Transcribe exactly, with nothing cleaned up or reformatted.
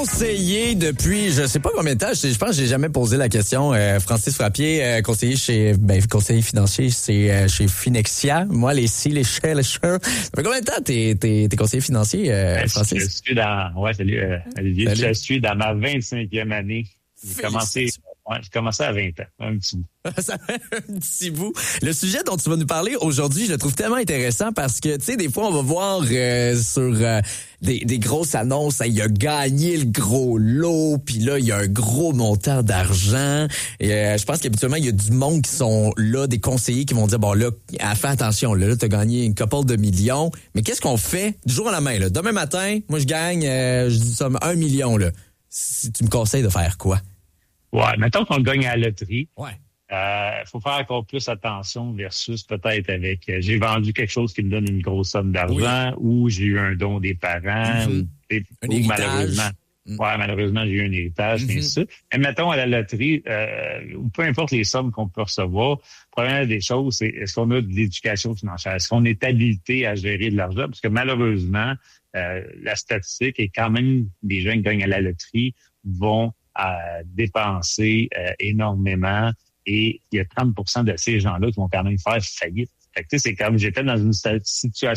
conseiller depuis, je sais pas combien de temps, je, je pense que j'ai jamais posé la question. Euh, Francis Frappier, euh, conseiller chez, ben, conseiller financier, c'est euh, chez Finexia. Moi, les si, les chers, les chers. Ça fait combien de temps t'es, t'es, t'es conseiller financier, euh, Francis? Je suis dans, ouais, salut, euh, Olivier. Salut. Je suis dans ma vingt-cinquième année. J'ai commencé, ouais, j'ai commencé à vingt ans, un petit bout. Ça fait un petit bout. Le sujet dont tu vas nous parler aujourd'hui, je le trouve tellement intéressant parce que, tu sais, des fois, on va voir euh, sur euh, des, des grosses annonces, il a gagné le gros lot, puis là, il y a un gros montant d'argent. Et euh, je pense qu'habituellement, il y a du monde qui sont là, des conseillers qui vont dire, bon, là, fais attention, là, là tu as gagné une couple de millions. Mais qu'est-ce qu'on fait du jour à la main, là? Demain matin, moi, je gagne, euh, je dis ça, un million, là. Si tu me conseilles de faire quoi? Ouais, mettons qu'on gagne à la loterie. Ouais. Il euh, faut faire encore plus attention versus peut-être avec euh, j'ai vendu quelque chose qui me donne une grosse somme d'argent, oui, ou j'ai eu un don des parents, mm-hmm, ou, et, un ou héritage. malheureusement, mm. ouais, malheureusement j'ai eu un héritage, mm-hmm, ainsi de suite. Mais mettons à la loterie, euh, ou peu importe les sommes qu'on peut recevoir, première des choses, c'est est-ce qu'on a de l'éducation financière, est-ce qu'on est habilité à gérer de l'argent, parce que malheureusement, euh, la statistique est quand même des gens qui gagnent à la loterie vont à dépenser euh, énormément. Et il y a trente pour cent de ces gens-là qui vont quand même faire faillite. Fait que, tu sais, c'est comme j'étais dans une situation